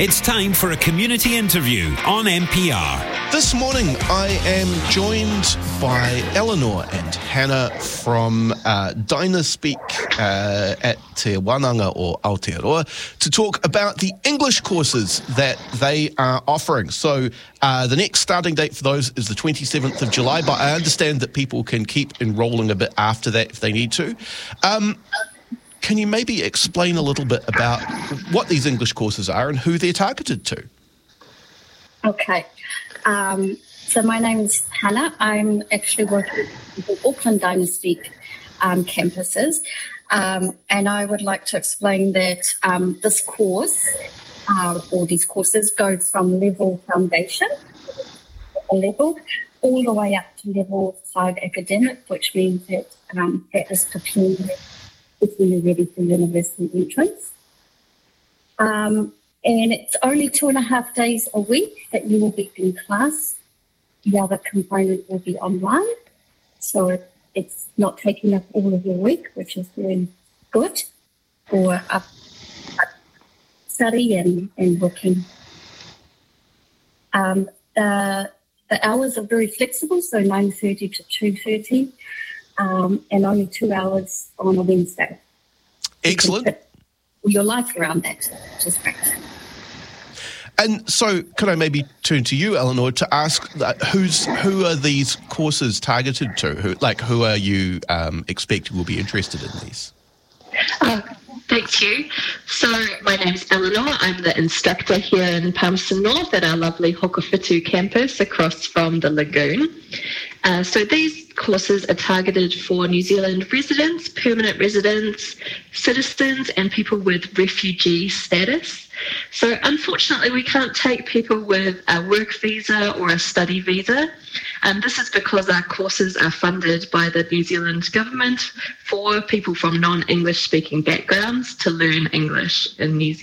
It's time for a community interview on MPR. This morning I am joined by Eleanor and Hannah from Dynaspeak at Te Wananga or Aotearoa to talk about the English courses that they are offering. So the next starting date for those is the 27th of July, but I understand that people can keep enrolling a bit after that if they need to. Can you maybe explain a little bit about what these English courses are and who they're targeted to? Okay. So my name is Hannah. I'm actually working with the Auckland Dynaspeak campuses. And I would like to explain that this course, or these courses, go from level foundation level all the way up to level 5 academic, which means that that is preparing if you're ready for university entrance. And it's only 2.5 days a week that you will be in class. The other component will be online. So it's not taking up all of your week, which is very good for study and working. The hours are very flexible, so 9:30 to 2:30. And only 2 hours on a Wednesday. Excellent. You can fit your life around that, which is great. And so could I maybe turn to you, Eleanor, to ask who are these courses targeted to? Who are you expecting will be interested in these? Thank you. So my name's Eleanor. I'm the instructor here in Palmerston North at our lovely Hokowhitu campus across from the lagoon. So these courses are targeted for New Zealand residents, permanent residents, citizens, and people with refugee status. So unfortunately, we can't take people with a work visa or a study visa. This is because our courses are funded by the New Zealand government for people from non-English speaking backgrounds to learn English in New Zealand.